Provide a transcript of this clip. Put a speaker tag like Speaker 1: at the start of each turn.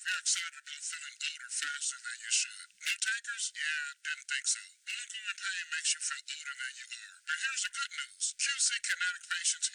Speaker 1: you're excited about feeling older faster than you should. No takers? Yeah, didn't think so. Ongoing pain makes you feel older than you are. But here's the good news. QC Kinetic patients